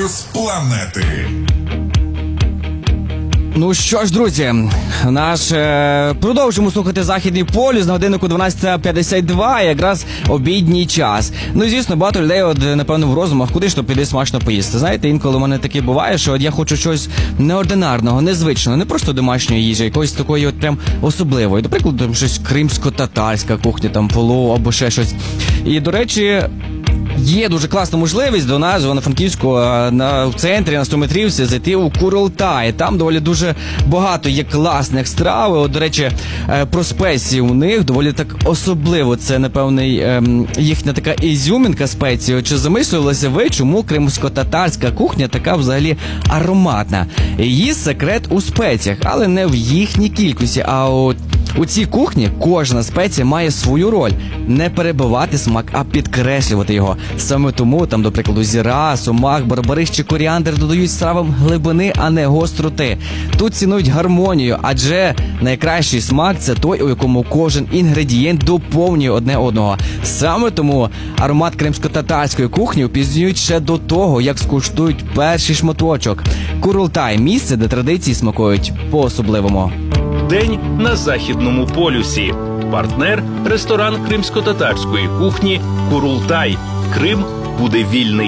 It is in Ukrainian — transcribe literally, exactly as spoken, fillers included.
Союз планети. Ну що ж, друзі, наш е, продовжимо слухати Західний полюс на годиннику дванадцята п'ятдесят два, якраз обідній час. Ну і звісно, багато людей, от, напевно, в розумах, куди ж то піди смачно поїсти. Знаєте, інколи у мене таке буває, що от я хочу щось неординарного, незвичного, не просто домашньої їжі, якоїсь такої от прям особливої. До прикладу, там щось кримсько-татарська кухня, там поло або ще щось. І, до речі, є дуже класна можливість до нас, в Івано-Франківську, на, в центрі, на стометрівці, зайти у Курултай. Там доволі дуже багато є класних страв. От, до речі, про спеції у них доволі так особливо. Це, напевне, їхня така ізюмінка спеції. Чи замислювалися ви, чому кримсько-татарська кухня така взагалі ароматна? Її секрет у спеціях, але не в їхній кількості, а от у цій кухні кожна спеція має свою роль. Не перебивати смак, а підкреслювати його. Саме тому там, до прикладу, зіра, сумах, барбарис чи коріандр додають стравам глибини, а не гостроти. Тут цінують гармонію, адже найкращий смак – це той, у якому кожен інгредієнт доповнює одне одного. Саме тому аромат кримсько-татарської кухні впізнають ще до того, як скуштують перший шматочок. Курултай – місце, де традиції смакують по-особливому. День на Західному полюсі. Партнер – ресторан кримсько-татарської кухні «Курултай». Крим буде вільний.